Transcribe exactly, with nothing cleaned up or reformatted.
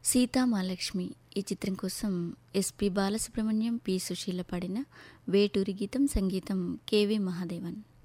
సీతామహాలక్ష్మి ఈ చిత్రం కోసం ఎస్పి బాలసుబ్రహ్మణ్యం, పి సుశీల పాడిన వేటూరి గీతం, సంగీతం కెవి మహాదేవన్.